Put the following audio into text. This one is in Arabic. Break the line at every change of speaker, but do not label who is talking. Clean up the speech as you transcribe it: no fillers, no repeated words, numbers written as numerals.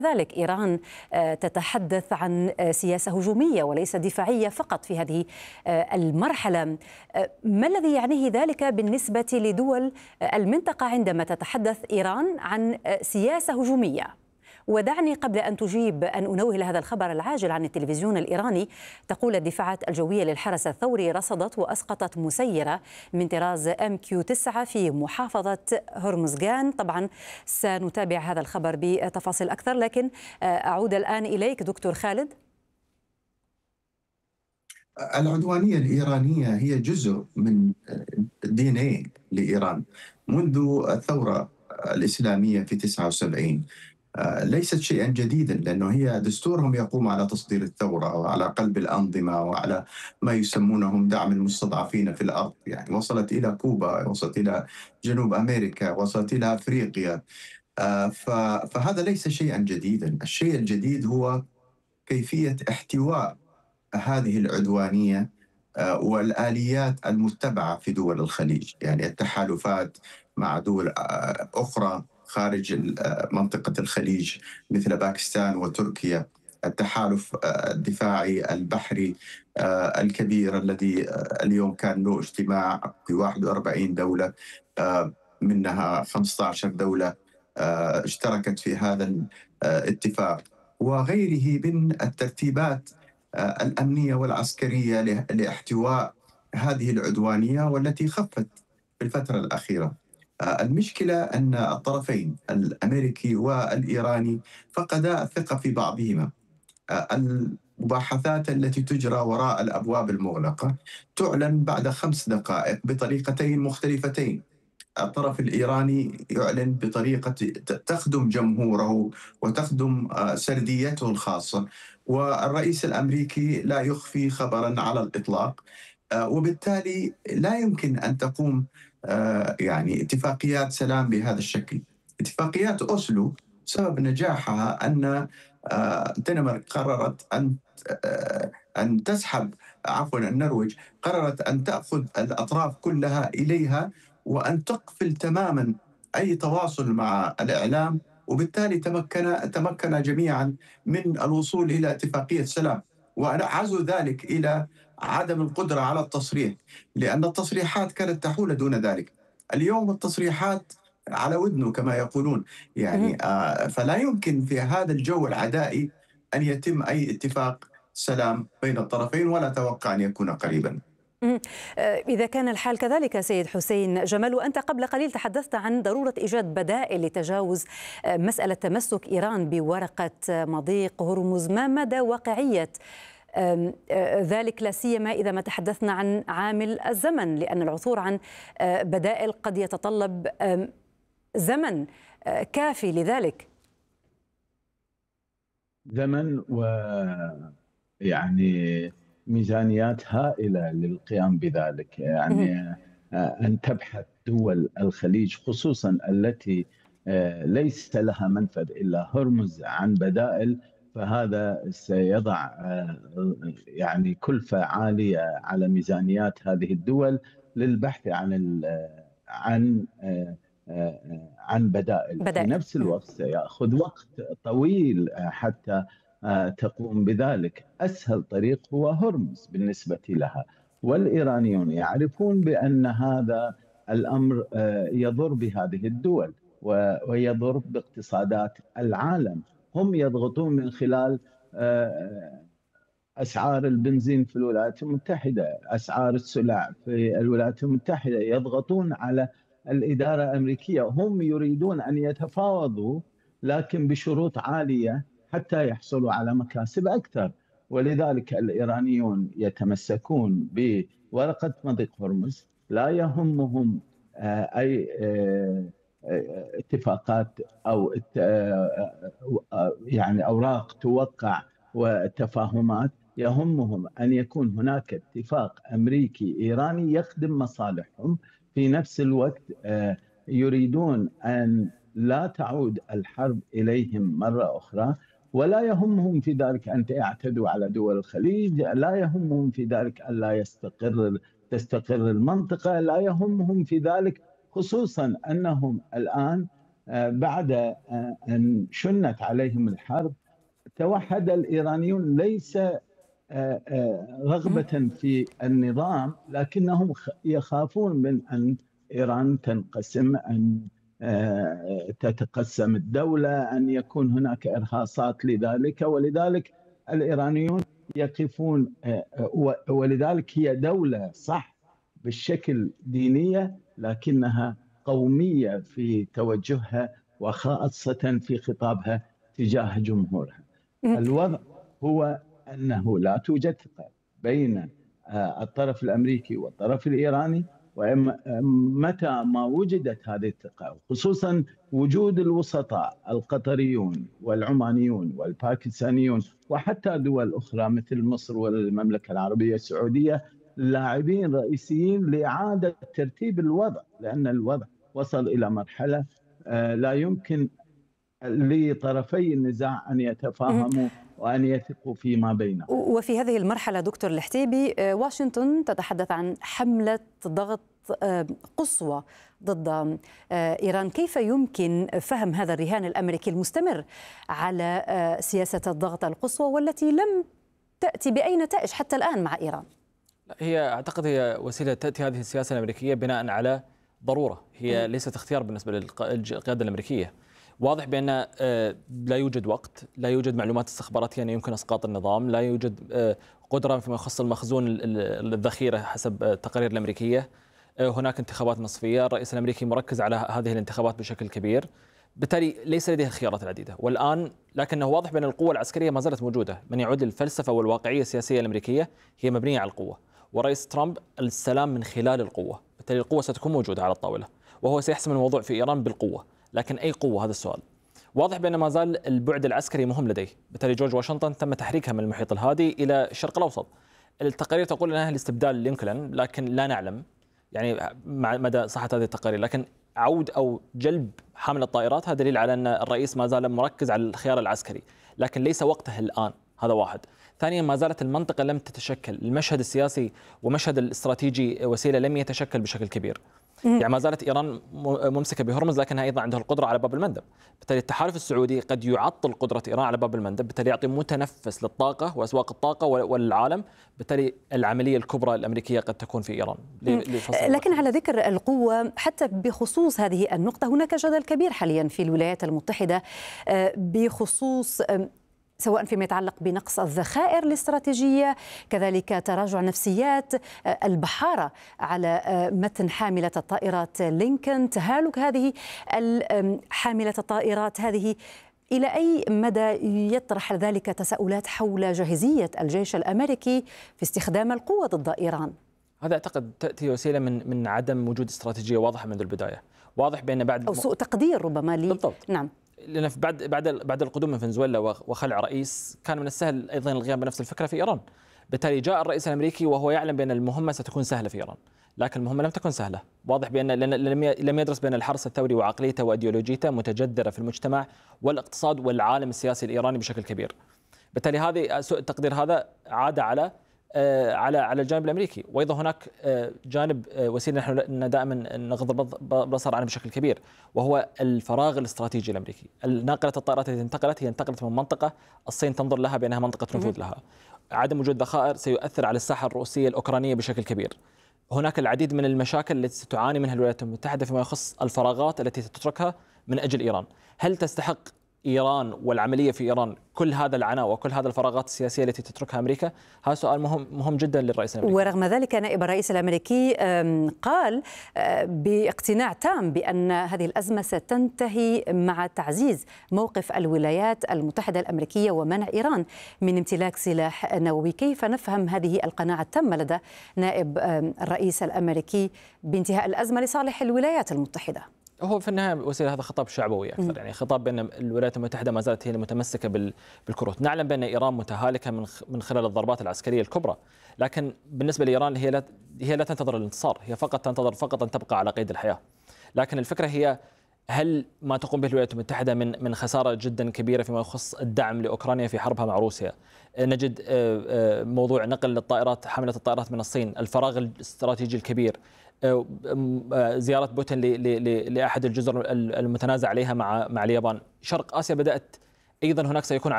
ذلك إيران تتحدث عن سياسة هجومية وليس دفاعية فقط في هذه المرحلة. ما الذي يعنيه ذلك بالنسبة لدول المنطقة عندما تتحدث إيران عن سياسة هجومية؟ ودعني قبل أن تجيب أن أنوه لهذا الخبر العاجل عن التلفزيون الإيراني. تقول الدفاعات الجوية للحرس الثوري رصدت وأسقطت مسيرة من طراز MQ-9 في محافظة هرمزغان. طبعا سنتابع هذا الخبر بتفاصيل أكثر، لكن أعود الآن إليك دكتور خالد.
العدوانية الإيرانية هي جزء من الدي ان اي لإيران منذ الثورة الإسلامية في 79. ليست شيئا جديدا، لأنه هي دستورهم يقوم على تصدير الثورة وعلى قلب الأنظمة وعلى ما يسمونهم دعم المستضعفين في الأرض. يعني وصلت إلى كوبا، وصلت إلى جنوب أمريكا، وصلت إلى أفريقيا. فهذا ليس شيئا جديدا. الشيء الجديد هو كيفية احتواء هذه العدوانية والآليات المتبعة في دول الخليج، يعني التحالفات مع دول أخرى خارج منطقة الخليج مثل باكستان وتركيا، التحالف الدفاعي البحري الكبير الذي اليوم كان له اجتماع في 41 دولة، منها 15 دولة اشتركت في هذا الاتفاق، وغيره من الترتيبات الأمنية والعسكرية لاحتواء هذه العدوانية والتي خفت في الفترة الأخيرة. المشكلة أن الطرفين الأمريكي والإيراني فقدا الثقة في بعضهما. المباحثات التي تجرى وراء الأبواب المغلقة تعلن بعد 5 دقائق بطريقتين مختلفتين. الطرف الإيراني يعلن بطريقة تخدم جمهوره وتخدم سرديته الخاصة، والرئيس الأمريكي لا يخفي خبرا على الإطلاق. وبالتالي لا يمكن أن تقوم يعني اتفاقيات سلام بهذا الشكل. اتفاقيات أوسلو سبب نجاحها أن الدنمارك قررت أن تسحب، عفوا النرويج قررت أن تأخذ الأطراف كلها إليها وأن تقفل تماما أي تواصل مع الإعلام، وبالتالي تمكن جميعا من الوصول إلى اتفاقية سلام. وأنا عزو ذلك إلى عدم القدرة على التصريح، لأن التصريحات كانت تحول دون ذلك. اليوم التصريحات على ودنه كما يقولون، يعني فلا يمكن في هذا الجو العدائي أن يتم أي اتفاق سلام بين الطرفين، ولا أتوقع أن يكون قريبا.
إذا كان الحال كذلك سيد حسين جمال، وأنت قبل قليل تحدثت عن ضرورة إيجاد بدائل لتجاوز مسألة تمسك إيران بورقة مضيق هرمز، ما مدى واقعية ذلك، لا سيما إذا ما تحدثنا عن عامل الزمن، لأن العثور عن بدائل قد يتطلب زمن كافي لذلك؟
زمن ويعني ميزانيات هائلة للقيام بذلك. يعني أن تبحث دول الخليج خصوصا التي ليس لها منفذ إلا هرمز عن بدائل، فهذا سيضع يعني كلفة عالية على ميزانيات هذه الدول للبحث عن بدائل. في نفس الوقت سيأخذ وقت طويل حتى تقوم بذلك. أسهل طريق هو هرمز بالنسبة لها، والإيرانيون يعرفون بأن هذا الأمر يضر بهذه الدول ويضر باقتصادات العالم. هم يضغطون من خلال أسعار البنزين في الولايات المتحدة، أسعار السلع في الولايات المتحدة، يضغطون على الإدارة الأمريكية. هم يريدون أن يتفاوضوا لكن بشروط عالية حتى يحصلوا على مكاسب أكثر. ولذلك الإيرانيون يتمسكون بورقة مضيق هرمز، لا يهمهم أي اتفاقات أو يعني أوراق توقع وتفاهمات. يهمهم أن يكون هناك اتفاق أمريكي إيراني يخدم مصالحهم. في نفس الوقت يريدون أن لا تعود الحرب إليهم مرة أخرى، ولا يهمهم في ذلك أن يعتدوا على دول الخليج، لا يهمهم في ذلك أن لا تستقر المنطقة، لا يهمهم في ذلك، خصوصا أنهم الآن بعد أن شنت عليهم الحرب توحد الإيرانيون ليس رغبة في النظام، لكنهم يخافون من أن إيران تنقسم، أن تتقسم الدولة، أن يكون هناك إرهاصات لذلك. ولذلك الإيرانيون يقفون، ولذلك هي دولة صح بالشكل دينية، لكنها قومية في توجهها وخاصة في خطابها تجاه جمهورها. الوضع هو أنه لا توجد ثقة بين الطرف الأمريكي والطرف الإيراني، ومتى ما وجدت هذه الثقة، خصوصا وجود الوسطاء القطريون والعمانيون والباكستانيون وحتى دول أخرى مثل مصر والمملكة العربية السعودية لاعبين رئيسيين لإعادة ترتيب الوضع، لأن الوضع وصل إلى مرحلة لا يمكن لطرفي النزاع أن يتفاهموا وأن يثقوا فيما بينهم.
وفي هذه المرحلة دكتور الحتيبي، واشنطن تتحدث عن حملة ضغط قصوى ضد إيران. كيف يمكن فهم هذا الرهان الأمريكي المستمر على سياسة الضغط القصوى والتي لم تأتي بأي نتائج حتى الآن مع إيران؟
أعتقد هي وسيلة تأتي هذه السياسة الأمريكية بناء على ضرورة، هي ليست اختيار بالنسبة للقيادة الأمريكية. واضح بأن لا يوجد وقت، لا يوجد معلومات استخباراتية أن يمكن إسقاط النظام، لا يوجد قدرة فيما يخص المخزون الذخيرة حسب التقارير الأمريكية. هناك انتخابات نصفية، الرئيس الأمريكي مركز على هذه الانتخابات بشكل كبير، بالتالي ليس لديه الخيارات العديدة والآن. لكنه واضح بأن القوة العسكرية ما زالت موجودة. من يعود الفلسفة والواقعية السياسية الأمريكية هي مبنية على القوة، ورئيس ترامب السلام من خلال القوة، بالتالي القوة ستكون موجودة على الطاولة وهو سيحسم الموضوع في إيران بالقوة. لكن أي قوة؟ هذا السؤال. واضح بأن ما زال البعد العسكري مهم لديه، بالتالي جورج واشنطن تم تحريكها من المحيط الهادي إلى الشرق الأوسط. التقارير تقول أنها لاستبدال لينكولن، لكن لا نعلم يعني مدى صحة هذه التقارير. لكن عود أو جلب حامل الطائرات هذا دليل على أن الرئيس ما زال مركز على الخيار العسكري، لكن ليس وقته الآن. هذا واحد. ثانيا، ما زالت المنطقة لم تتشكل، المشهد السياسي ومشهد الاستراتيجي وسيلة لم يتشكل بشكل كبير. يعني ما زالت إيران ممسكة بهرمز، لكنها أيضا عندها القدرة على باب المندب. بالتالي التحالف السعودي قد يعطل قدرة إيران على باب المندب، بالتالي يعطي متنفس للطاقة وأسواق الطاقة والعالم. بالتالي العملية الكبرى الأمريكية قد تكون في إيران.
لكن على ذكر القوة، حتى بخصوص هذه النقطة هناك جدل كبير حاليا في الولايات المتحدة بخصوص سواء فيما يتعلق بنقص الذخائر الاستراتيجية، كذلك تراجع نفسيات البحارة على متن حاملة الطائرات لينكولن، تهالك هذه حاملة الطائرات هذه. إلى أي مدى يطرح ذلك تساؤلات حول جاهزية الجيش الأمريكي في استخدام القوة ضد إيران؟
هذا أعتقد تأتي وسيلة من عدم وجود استراتيجية واضحة منذ البداية. واضح بأن بعد
أو سوء تقدير ربما
بالضبط.
نعم.
لأن بعد القدوم من فنزويلا وخلع رئيس، كان من السهل أيضا القيام بنفس الفكرة في إيران. بالتالي جاء الرئيس الأمريكي وهو يعلم بأن المهمة ستكون سهلة في إيران، لكن المهمة لم تكن سهلة. واضح بأن لم يدرس بأن الحرس الثوري وعقليته وأيديولوجيته متجذرة في المجتمع والاقتصاد والعالم السياسي الإيراني بشكل كبير. بالتالي هذه سوء التقدير هذا عاد على الجانب الامريكي. وايضا هناك جانب وسيله نحن دائما نغض البصر عنه بشكل كبير، وهو الفراغ الاستراتيجي الامريكي. ناقله الطائرات التي انتقلت هي انتقلت من منطقه الصين تنظر لها بانها منطقه نفوذ لها. عدم وجود ذخائر سيؤثر على الساحه الروسيه الاوكرانيه بشكل كبير. هناك العديد من المشاكل التي ستعاني منها الولايات المتحده فيما يخص الفراغات التي تتركها من اجل ايران. هل تستحق إيران والعملية في إيران كل هذا العناء وكل هذا الفراغات السياسية التي تتركها أمريكا؟ هذا سؤال مهم جدا للرئيس الأمريكي.
ورغم ذلك نائب الرئيس الأمريكي قال باقتناع تام بأن هذه الأزمة ستنتهي مع تعزيز موقف الولايات المتحدة الأمريكية ومنع إيران من امتلاك سلاح نووي. كيف نفهم هذه القناعة التامة لدى نائب الرئيس الأمريكي بانتهاء الأزمة لصالح الولايات المتحدة؟
هو في النهاية وسيلة هذا خطاب شعبوي أكثر، يعني خطاب بأن الولايات المتحدة ما زالت هي المتمسكة بالكروت. نعلم بأن إيران متهالكة من خلال الضربات العسكرية الكبرى، لكن بالنسبة لإيران هي لا تنتظر الانتصار، هي تنتظر أن تبقى على قيد الحياة. لكن الفكرة هي هل ما تقوم به الولايات المتحدة من خسارة جدا كبيرة فيما يخص الدعم لأوكرانيا في حربها مع روسيا. نجد موضوع نقل الطائرات حاملة الطائرات من الصين، الفراغ الاستراتيجي الكبير، زيارة بوتين لأحد الجزر المتنازع عليها مع اليابان. شرق آسيا بدأت أيضا هناك سيكون